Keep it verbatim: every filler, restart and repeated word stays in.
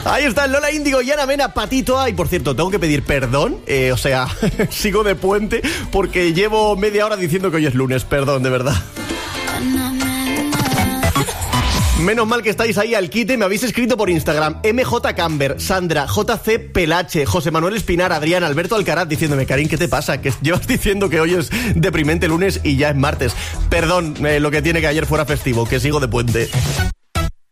Ahí está Lola Índigo y Ana Mena, Patito. Y por cierto, tengo que pedir perdón. Eh, o sea, sigo de puente porque llevo media hora diciendo que hoy es lunes. Perdón, de verdad. Menos mal que estáis ahí al quite. Me habéis escrito por Instagram M J Camber, Sandra, J C Pelache, José Manuel Espinar, Adrián, Alberto Alcaraz, diciéndome: Karim, ¿qué te pasa? Que llevas diciendo que hoy es deprimente lunes y ya es martes. Perdón, eh, lo que tiene que ayer fuera festivo, que sigo de puente.